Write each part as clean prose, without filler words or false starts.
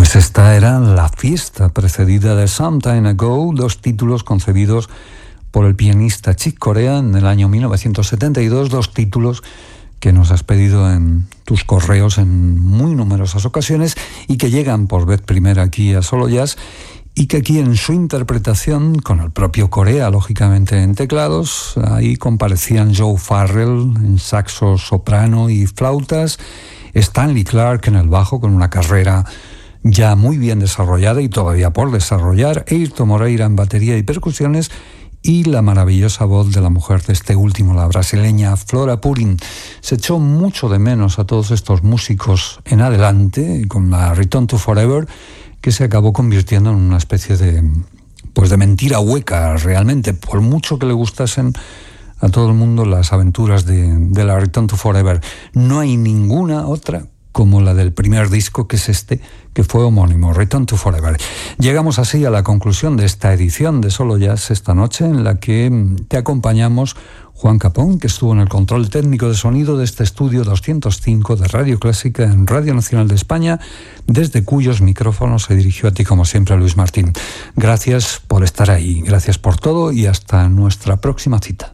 Pues esta era La Fiesta, precedida de Some Time Ago, dos títulos concebidos por el pianista Chick Corea en el año 1972, dos títulos que nos has pedido en tus correos en muy numerosas ocasiones y que llegan por vez primera aquí a Solo Jazz, y que aquí en su interpretación, con el propio Corea, lógicamente en teclados, ahí comparecían Joe Farrell en saxo, soprano y flautas, Stanley Clarke en el bajo, con una carrera ya muy bien desarrollada y todavía por desarrollar, Airto Moreira en batería y percusiones, y la maravillosa voz de la mujer de este último, la brasileña Flora Purin. Se echó mucho de menos a todos estos músicos en adelante, con la Return to Forever, que se acabó convirtiendo en una especie de mentira hueca, realmente, por mucho que le gustasen a todo el mundo las aventuras de la Return to Forever. No hay ninguna otra como la del primer disco, que es este, que fue homónimo, Return to Forever. Llegamos así a la conclusión de esta edición de Solo Jazz esta noche, en la que te acompañamos Juan Capón, que estuvo en el control técnico de sonido de este estudio 205 de Radio Clásica en Radio Nacional de España, desde cuyos micrófonos se dirigió a ti, como siempre, Luis Martín. Gracias por estar ahí, gracias por todo y hasta nuestra próxima cita.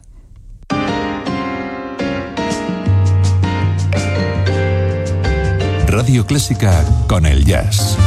Radio Clásica con el jazz.